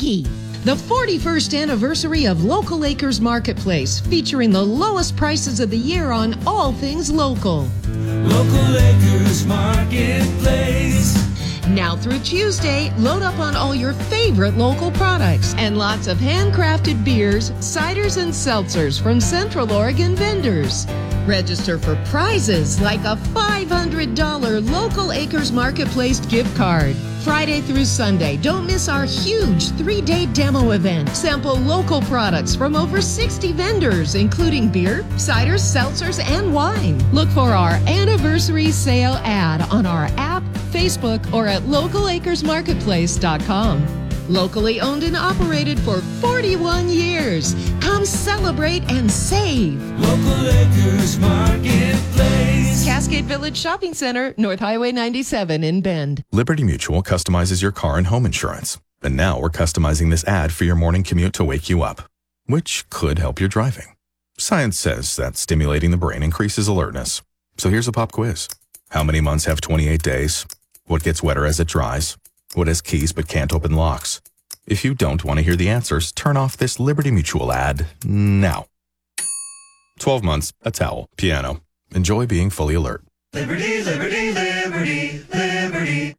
biggie. The 41st anniversary of Local Acres Marketplace, featuring the lowest prices of the year on all things local. Local Acres Marketplace. Now through Tuesday, load up on all your favorite local products and lots of handcrafted beers, ciders, and seltzers from Central Oregon vendors. Register for prizes like a $500 Local Acres Marketplace gift card. Friday through Sunday, don't miss our huge 3-day demo event. Sample local products from over 60 vendors, including beer, ciders, seltzers, and wine. Look for our anniversary sale ad on our app, Facebook, or at localacresmarketplace.com. Locally owned and operated for 41 years. Come celebrate and save. Local Acres Marketplace. Cascade Village Shopping Center, North Highway 97 in Bend. Liberty Mutual customizes your car and home insurance. And now we're customizing this ad for your morning commute to wake you up, which could help your driving. Science says that stimulating the brain increases alertness. So here's a pop quiz. How many months have 28 days? What gets wetter as it dries? What has keys but can't open locks? If you don't want to hear the answers, turn off this Liberty Mutual ad now. 12 months, a towel, piano. Enjoy being fully alert. Liberty, liberty, liberty, liberty.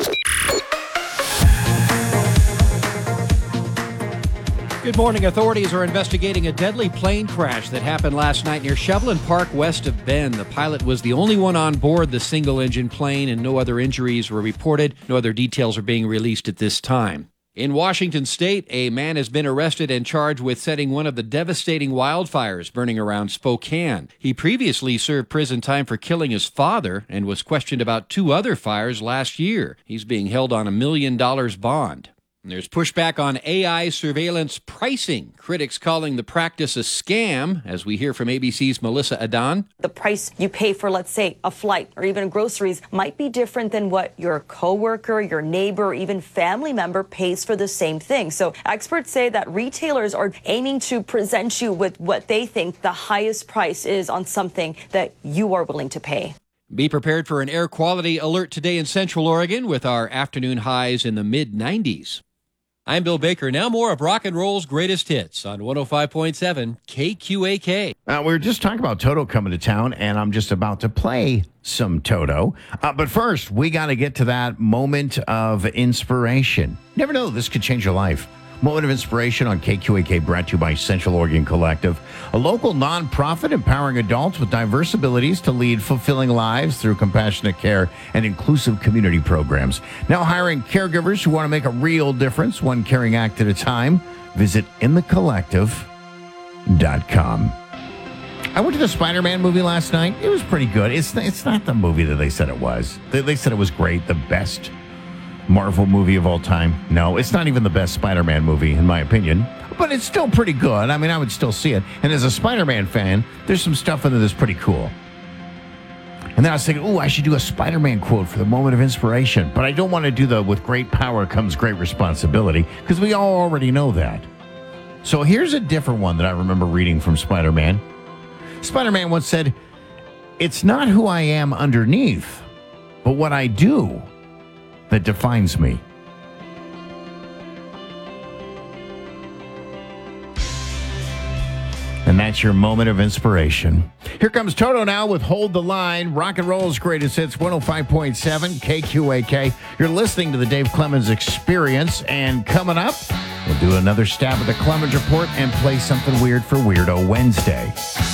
Good morning. Authorities are investigating a deadly plane crash that happened last night near Shevlin Park, west of Bend. The pilot was the only one on board the single-engine plane, and no other injuries were reported. No other details are being released at this time. In Washington state, a man has been arrested and charged with setting one of the devastating wildfires burning around Spokane. He previously served prison time for killing his father and was questioned about 2 other fires last year. He's being held on $1 million bond. And there's pushback on AI surveillance pricing. Critics calling the practice a scam, as we hear from ABC's Melissa Adan. The price you pay for, let's say, a flight or even groceries might be different than what your coworker, your neighbor, or even family member pays for the same thing. So experts say that retailers are aiming to present you with what they think the highest price is on something that you are willing to pay. Be prepared for an air quality alert today in Central Oregon with our afternoon highs in the mid-90s. I'm Bill Baker. Now more of rock and roll's greatest hits on 105.7 KQAK. We were just talking about Toto coming to town, and I'm just about to play some Toto. But first, we got to get to that moment of inspiration. Never know, this could change your life. Moment of Inspiration on KQAK, brought to you by Central Oregon Collective, a local nonprofit empowering adults with diverse abilities to lead fulfilling lives through compassionate care and inclusive community programs. Now hiring caregivers who want to make a real difference, one caring act at a time. Visit inthecollective.com. I went to the Spider-Man movie last night. It was pretty good. It's not the movie that they said it was. They said it was great, the best Marvel movie of all time. No, it's not even the best Spider-Man movie, in my opinion. But it's still pretty good. I mean, I would still see it. And as a Spider-Man fan, there's some stuff in it that's pretty cool. And then I was thinking, I should do a Spider-Man quote for the moment of inspiration. But I don't want to do the with great power comes great responsibility, because we all already know that. So here's a different one that I remember reading from Spider-Man. Spider-Man once said, "It's not who I am underneath, but what I do that defines me." And that's your moment of inspiration. Here comes Toto now with Hold the Line. Rock and roll's greatest hits, 105.7 KQAK. You're listening to the Dave Clemens Experience. And coming up, we'll do another stab at the Clemens Report and play something weird for Weirdo Wednesday.